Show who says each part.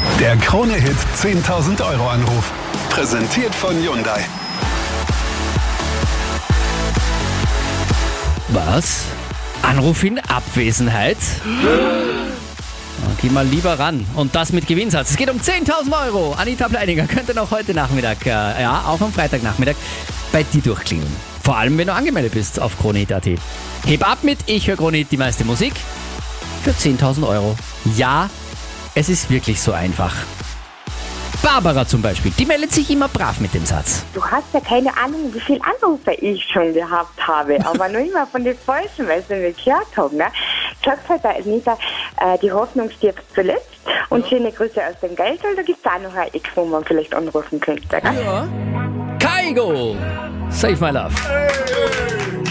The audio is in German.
Speaker 1: Der Krone-Hit 10.000 Euro Anruf. Präsentiert von Hyundai.
Speaker 2: Was? Anruf in Abwesenheit? Geh mal lieber ran. Und das mit Gewinnsatz. Es geht um 10.000 Euro. Anita Pleininger könnte noch heute Nachmittag, auch am Freitagnachmittag, bei dir durchklingeln. Vor allem, wenn du angemeldet bist auf KroneHit.at. Heb ab mit Ich höre KroneHit, die meiste Musik für 10.000 Euro. Ja, es ist wirklich so einfach. Barbara zum Beispiel, die meldet sich immer brav mit dem Satz.
Speaker 3: Du hast ja keine Ahnung, wie viele Anrufe ich schon gehabt habe, aber nur immer von den Falschen, weil sie nicht gehört haben. Ne? Sagt halt der Anita, die Hoffnung stirbt zuletzt und schöne Grüße aus dem Geldhall, da gibt es auch noch ein Eck, wo man vielleicht anrufen könnte. Ne?
Speaker 2: Ja. Kaigo, Save My Love.